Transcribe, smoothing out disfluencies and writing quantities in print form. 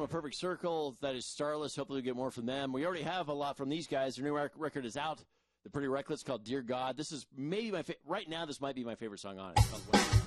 A Perfect Circle. That is Starless. Hopefully we get more from them. We already have a lot from these guys. Their new record is out. The Pretty Reckless, called Dear God. This is maybe right now, this might be my favorite song on it.